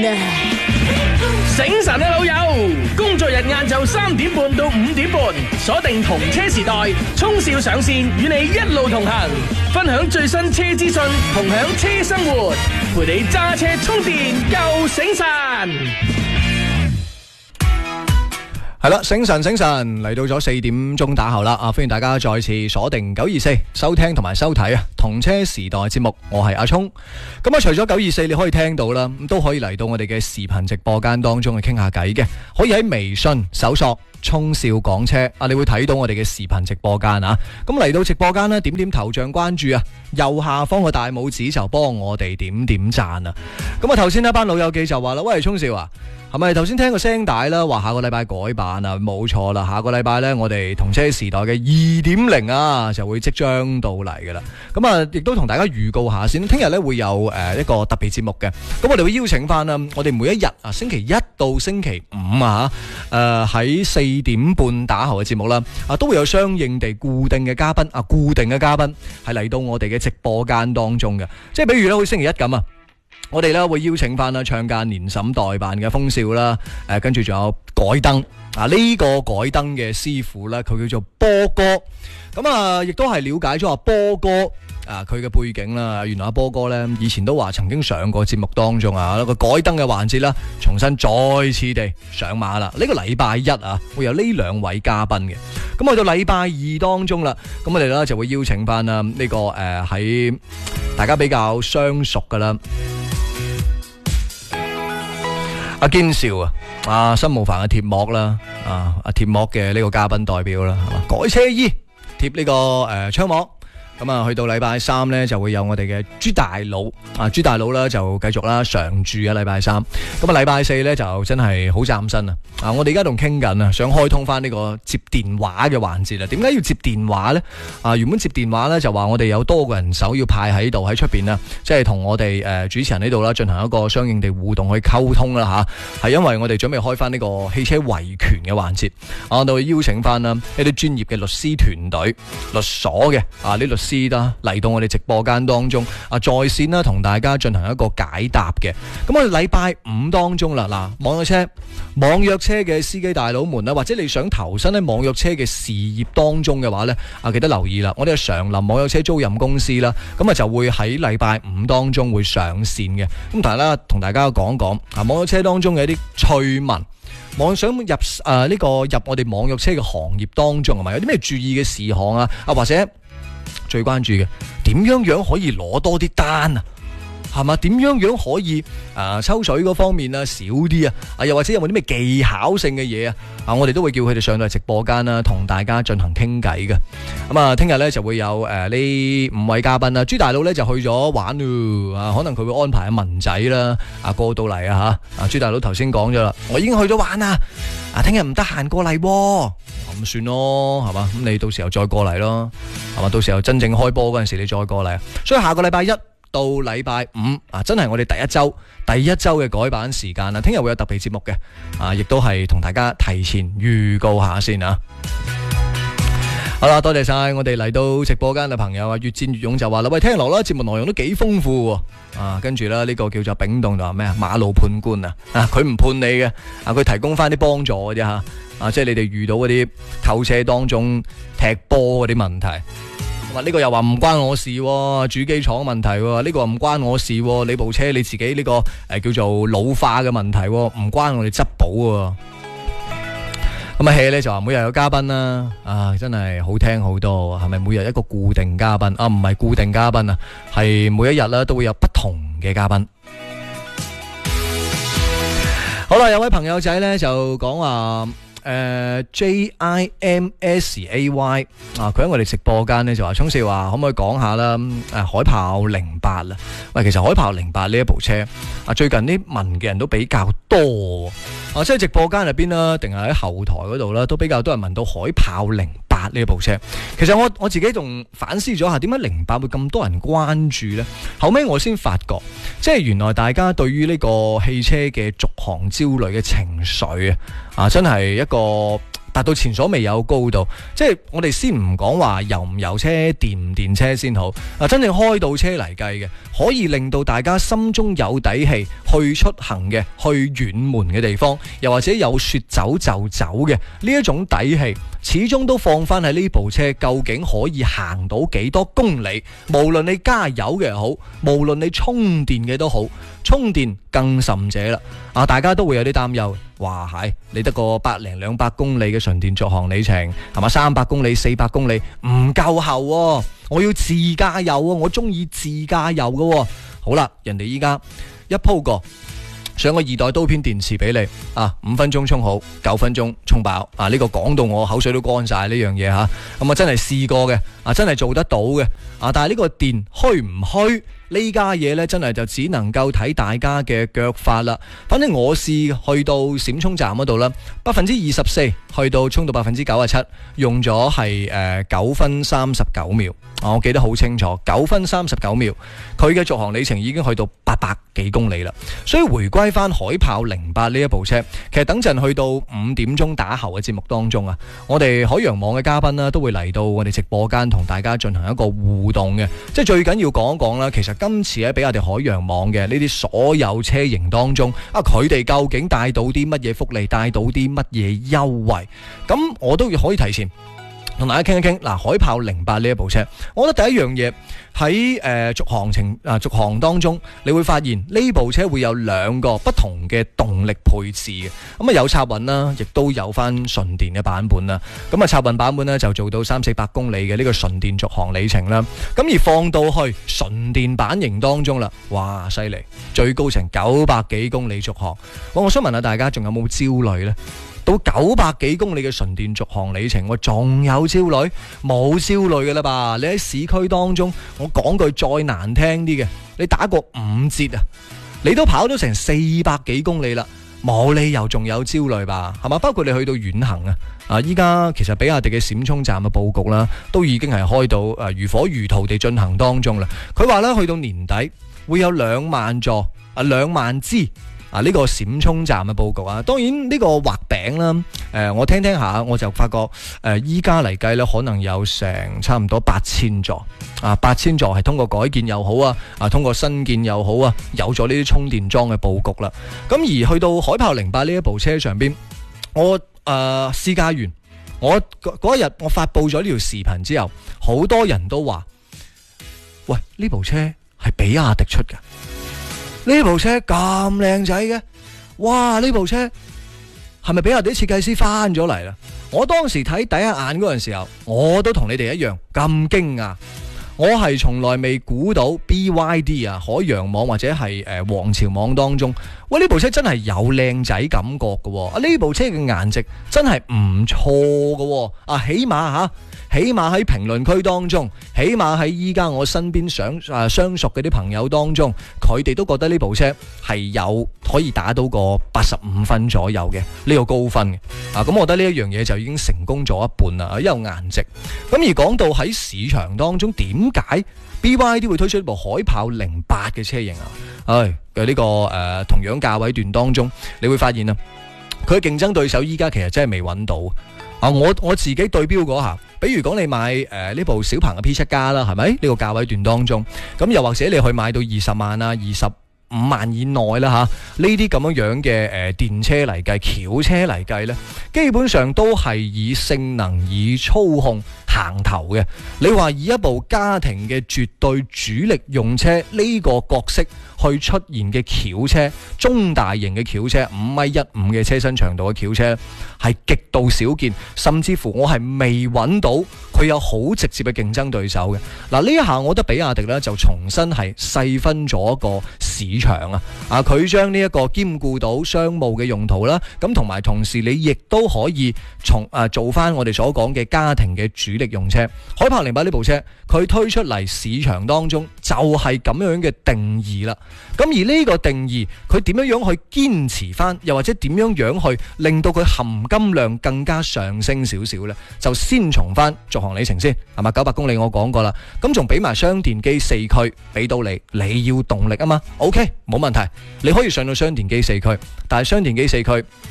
醒神啊老友！工作日晏晝3點半到5點半，鎖定同車時代，聰少上線與你一路同行，分享最新車資訊，同享車生活，陪你揸車充電又醒神。 係啦，醒神嚟到咗4點鐘打後啦，歡迎大家再次鎖定924收聽同埋收睇同車時代節目，我係阿聰。咁除咗924你可以聽到啦，咁都可以嚟到我哋嘅視頻直播間當中去傾下偈嘅，可以喺微信搜索聰少講車，你會睇到我哋嘅視頻直播間啊。咁嚟到直播間呢，點點頭像關注啊，右下方個大拇指就幫我哋點點讚啊。咁頭先一班老友記就話啦，喂，聰少啊，係咪頭先聽個聲帶啦？話下個禮拜改版啊，冇錯啦，下個禮拜呢，我哋同車時代嘅 2.0 啊就會即將到嚟噶啦。咁亦都同大家預告下先，聽日呢會有一個特別節目嘅。咁我哋會邀請翻我哋每一日啊，星期一到星期五啊，喺4點半打後嘅節目啦，都會有相應地固定嘅嘉賓係嚟到我哋嘅直播間當中嘅。即係比如呢，好似星期一咁啊。我哋咧會邀請翻唱間年審代辦嘅風少啦，跟住仲有改燈呢個改燈嘅師傅咧，佢叫做波哥，咁亦都係了解咗阿波哥佢嘅背景啦。原來阿波哥咧以前都話曾經上過節目當中個改燈嘅環節啦，重新再次地上馬啦。呢個禮拜一會有呢2位嘉賓嘅，咁去到禮拜二當中啦，咁我哋咧就會邀請翻呢個喺大家比較相熟噶啦。阿堅少心無煩嘅貼膜啦，阿貼膜嘅呢個嘉賓代表啦，係嘛？改車衣貼呢個窗膜，咁去到禮拜三呢，就會有我哋嘅朱大佬，朱大佬呢就繼續啦常駐嘅禮拜三，咁禮拜四呢，就真係好嶄新我哋而家仲傾緊想開通翻呢個接電話嘅環節啦。點解要接電話呢？原本接電話呢，就話我哋有多個人手要派喺度喺出邊即係同我哋主持人呢度啦進行一個相應地互動去溝通啦係因為我哋準備開翻呢個汽車維權嘅環節，我哋會邀請翻一啲專業嘅律師團隊、律所嘅啲律師啦嚟到我哋直播間當中在線啦同大家進行一個解答嘅。咁我哋禮拜五當中啦，網約車嘅司機大佬們啦，或者你想投身喺網約車嘅事業當中嘅話呢，記得留意啦。我哋嘅常林網約車租賃公司啦，咁就會喺禮拜五當中會上線嘅。咁但係啦，同大家講講網約車當中嘅一啲趣聞，想入入我哋網約車嘅行業當中，係咪有啲咩注意嘅事項或者最關注嘅點樣可以攞多啲單係嘛？點樣可以抽水嗰方面少啲又或者有冇啲咩技巧性嘅嘢我哋都會叫佢哋上到嚟直播間同大家進行傾偈嘅。咁聽日呢就會有呢5位嘉賓朱大佬呢就去咗玩咯，可能佢會安排文仔啦過到嚟朱大佬頭先講咗啦，我已經去咗玩啦，聽日唔得閒過嚟咁算咯，係嘛？咁你到時候再過嚟咯，係嘛？到時候真正開波嗰陣時你再過嚟。所以下個禮拜一到禮拜五真係我哋第一周嘅改版時間聽日會有特別節目嘅亦都係同大家提前預告下先好啦，多謝晒我哋嚟到直播間嘅朋友越戰越勇就話啦，喂，聽落啦，節目內容都幾豐富跟住啦呢個叫做丙棟就話咩馬路判官佢唔判你嘅佢提供翻啲幫助嘅啫即係你哋遇到嗰啲購車當中踢波嗰啲問題。呢個又話唔關我事主機廠問題呢個唔關我事你部車你自己呢個叫做老化嘅問題唔關我哋執保咁戲咧就話每日有嘉賓啦真係好聽好多，係咪每日一個固定嘉賓唔係固定嘉賓係每一日啦都會有不同嘅嘉賓。好啦，有位朋友仔咧就講話JIMSAY 佢喺我哋直播間呢就話，聰少話可唔可以講下啦海豹08啦。喂，其實海豹08呢一部車最近啲問嘅人都比較多即係直播間入邊啦，定係喺後台嗰度啦，都比較多人問到海豹08呢一部車。其實我自己仲反思咗下，點解08會咁多人關注呢？後尾我先發覺，即係原來大家對於呢個汽車嘅續航焦慮嘅情緒真係一個達到前所未有高度。即係我哋先唔講話油唔油車、電唔電車先好，真正開到車嚟計嘅，可以令到大家心中有底氣去出行嘅、去遠門嘅地方，又或者有說走就走嘅呢一種底氣，始終都放翻喺呢部車究竟可以行到幾多公里。無論你加油嘅又好，無論你充電嘅都好，充電更甚者啦，大家都會有啲擔憂。哇係，你得個100-200公里嘅純電續航里程，係嘛？300公里、400公里唔夠喉喎，我要自駕遊喎，我中意自駕遊嘅喎。好啦，人哋依家一鋪過上個2代刀片電池俾你，5分鐘充好，9分鐘充飽。呢個講到我口水都乾晒呢樣嘢吓，咁真係試過嘅，真係做得到嘅。但係呢個電虛唔虛？呢家嘢呢，真係就只能夠睇大家嘅腳法啦。反正我試去到閃充站嗰度啦，24%去到充到97%，用咗係9分39秒。我記得好清楚，9分39秒，佢嘅續航里程已經去到800幾公里啦。所以回歸翻海豹08呢一部車，其實等陣去到5點鐘打後嘅節目當中我哋海洋網嘅嘉賓都會嚟到我哋直播間同大家進行一個互動嘅。即係最緊要講一講啦，其實今次喺比亞迪海洋網嘅呢啲所有車型當中，佢哋究竟帶到啲乜嘢福利，帶到啲乜嘢優惠，咁我都可以提前同大家傾一傾。海豹08呢一部車，我覺得第一樣嘢喺續航當中，你會發現呢部車會有2個不同嘅動力配置嘅。咁有插混啦，亦都有翻純電嘅版本啦。咁插混版本呢，就做到300-400公里嘅呢個純電續航里程啦。咁而放到去純電版型當中啦，哇犀利，最高成900幾公里續航。我想問下大家仲有冇焦慮呢？到900幾公里嘅純電續航里程，我仲有焦慮？冇焦慮嘅啦吧？你喺市區當中，我講句再難聽啲嘅，你打個5折你都跑咗成400幾公里啦，冇理由仲有焦慮吧？係嘛？包括你去到遠行依家其實比亞迪嘅閃充站嘅佈局啦，都已經係開到如火如荼地進行當中啦。佢話咧，去到年底會有2萬座2萬支。呢個閃充站嘅佈局當然呢個畫餅啦，我聽下我就發覺依家嚟計咧，可能有成差唔多8000座，8000座係通過改建又好通過新建又好有咗呢啲充電樁嘅佈局啦。咁而去到海豹08呢一部車上邊，我試駕完，我嗰日我發布咗呢條視頻之後，好多人都話：喂，呢部車係比亞迪出嘅。呢部車咁靚仔嘅，哇！呢部車係咪比亞迪設計師翻咗嚟啦？我當時睇第一眼嗰陣時候，我都同你哋一樣咁驚訝。我係從來未估到 BYD 海洋網或者係皇朝網當中，喂，呢部車真係有靚仔感覺嘅。呢部車嘅顏值真係唔錯嘅。起碼喺評論區當中，起碼喺依家我身邊相熟嘅啲朋友當中，佢哋都覺得呢部車係有可以打到個85分左右嘅呢個高分嘅。咁我覺得呢一樣嘢就已經成功咗一半啦，有顏值。咁而講到喺市場當中，點解 BYD 會推出一部海豹08嘅車型嘅呢個同樣價位段當中，你會發現佢嘅競爭對手依家其實真係未揾到。我自己對標嗰下，比如講你買呢部小鵬嘅 P7 加啦，係咪呢個價位段當中？咁又或者你去買到20萬25萬以內啦呢啲咁樣嘅電車嚟計、轎車嚟計呢，基本上都係以性能、以操控行頭嘅。你話以一部家庭嘅絕對主力用車呢個角色去出現嘅轎車，中大型嘅轎車，5.15米嘅車身長度嘅轎車，係極度少見，甚至乎我係未揾到佢有好直接嘅競爭對手嘅。嗱，呢一下我覺得比亞迪呢就重新係細分咗一個市場佢將呢一個兼顧到商務嘅用途啦，咁同埋同時你亦都可以做翻我哋所講嘅家庭嘅主力用車。海豹08呢部車佢推出嚟市場當中就係咁樣嘅定義啦。咁而呢個定義佢點樣去堅持翻，又或者點樣去令到佢含金量更加上升少少呢？就先從翻續航里程先，係嘛？900公里我講過啦，咁仲俾埋雙電機4驅俾到你，你要動力啊嘛 ，OK 冇問題，你可以上到雙電機4驅，但係雙電機4驅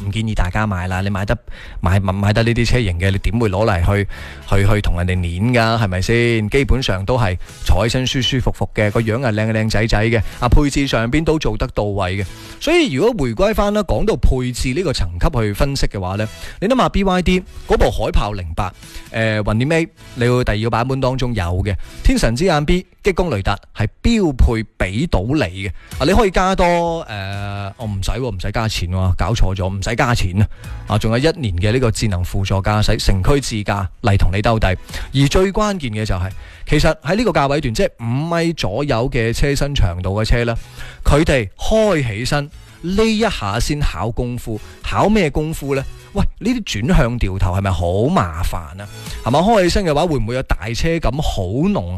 唔建議大家買啦。你買得呢啲車型嘅，你點會攞嚟去同人哋碾㗎？係咪先？基本上都係坐起身舒舒服服嘅，個樣係靚仔仔嘅，配置上邊都做得到位嘅。所以如果回歸翻啦，講到配置呢個層級去分析嘅話呢，你諗下 BYD 嗰部海豹08，雲輦 A 你會第二個版本當中有嘅天神之眼 B 激光雷達係標配俾到你嘅，你可以加多我唔使加錢喎，搞錯咗，唔使加錢啊！仲有1年嘅呢個智能輔助駕駛城區自駕嚟同你兜底，而最關鍵嘅就係、其實喺呢個價位段，即係5米左右嘅車身長度嘅車呢，佢哋開起身呢一下先考功夫，考咩功夫呢？喂，呢啲轉向掉頭係咪好麻煩啊？係嘛，開起身嘅話會唔會有大車感好濃